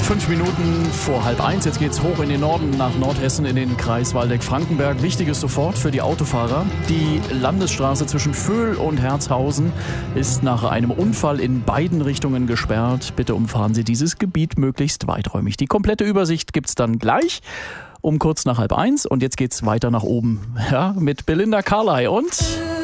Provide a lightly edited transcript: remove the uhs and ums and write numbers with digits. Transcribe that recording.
5 Minuten vor 12:30. Jetzt geht's hoch in den Norden nach Nordhessen in den Kreis Waldeck-Frankenberg. Wichtiges sofort für die Autofahrer. Die Landesstraße zwischen Vöhl und Herzhausen ist nach einem Unfall in beiden Richtungen gesperrt. Bitte umfahren Sie dieses Gebiet möglichst weiträumig. Die komplette Übersicht gibt's dann gleich um kurz nach 12:30. Und jetzt geht's weiter nach oben, ja, mit Belinda Carlisle und